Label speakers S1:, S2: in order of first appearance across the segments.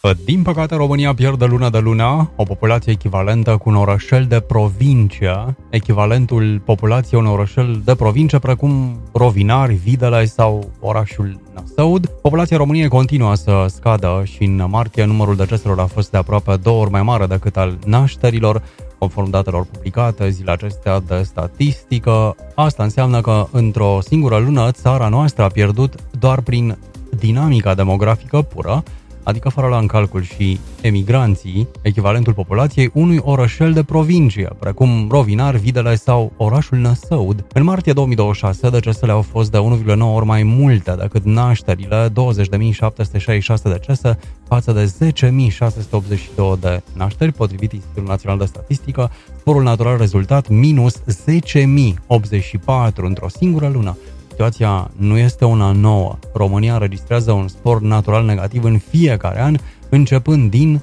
S1: Din păcate, România pierde lună de lună o populație echivalentă cu un orășel de provincie, echivalentul populației unui orășel de provincie precum Rovinari, Videle sau orașul Năsăud. Populația României continuă să scadă și în martie numărul deceselor a fost de aproape 2 ori mai mare decât al nașterilor, conform datelor publicate zilele acestea de statistică. Asta înseamnă că într-o singură lună țara noastră a pierdut doar prin dinamica demografică pură, adică fără la în calcul și emigranții, echivalentul populației unui orășel de provincie, precum Rovinari, Videle sau orașul Năsăud. În martie 2026, decesele au fost de 1,9 ori mai multe decât nașterile, 20.766 decese față de 10.682 de nașteri, potrivit Institutul Național de Statistică. Sporul natural rezultat minus 10.084 într-o singură lună. Situația nu este una nouă. România înregistrează un spor natural negativ în fiecare an, începând din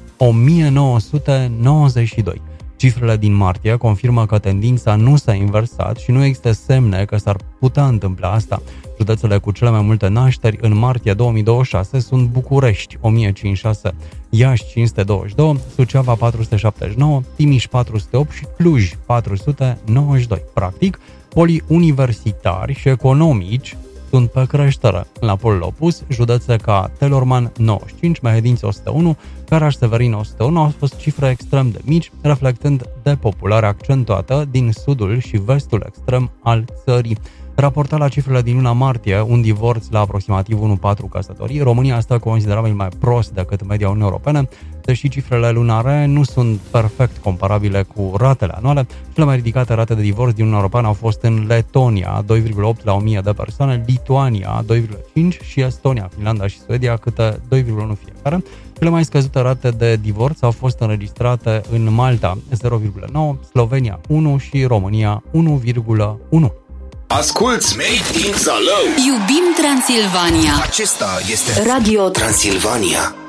S1: 1992. Cifrele din martie confirmă că tendința nu s-a inversat și nu există semne că s-ar putea întâmpla asta. Județele cu cele mai multe nașteri în martie 2026 sunt București, 1056, Iași, 522, Suceava, 479, Timiș, 408 și Cluj, 492. Practic, polii universitari și economici sunt pe creștere. La polul opus, județe ca Telorman 95, Mehedinți 101, Caraș-Severin 101 au fost cifre extrem de mici, reflectând depopularea accentuată din sudul și vestul extrem al țării. Raportat la cifrele din luna martie, un divorț la aproximativ 1,4 căsătorii, România stă considerabil mai prost decât media Uniunii Europene, deși cifrele lunare nu sunt perfect comparabile cu ratele anuale. Cele mai ridicate rate de divorț din Uniunea Europeană au fost în Letonia, 2,8 la 1000 de persoane, Lituania, 2,5 și Estonia, Finlanda și Suedia, câte 2,1 fiecare. Cele mai scăzute rate de divorț au fost înregistrate în Malta, 0,9, Slovenia, 1 și România, 1,1.
S2: Asculți Made in Zalău.
S3: Iubim Transilvania.
S2: Acesta este Radio Transilvania.